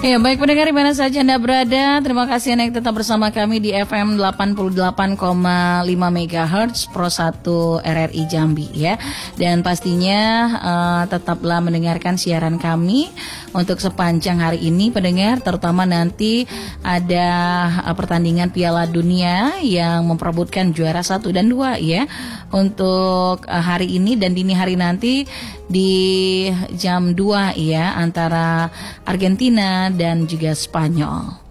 Ya, baik pendengar di mana saja Anda berada, terima kasih Anda yang tetap bersama kami di FM 88,5 MHz Pro 1 RRI Jambi ya. Dan pastinya tetaplah mendengarkan siaran kami untuk sepanjang hari ini pendengar, terutama nanti ada pertandingan Piala Dunia yang memperebutkan juara 1 dan 2 ya. Untuk hari ini dan dini hari nanti di jam 2 ya, antara Argentina dan juga Spanyol.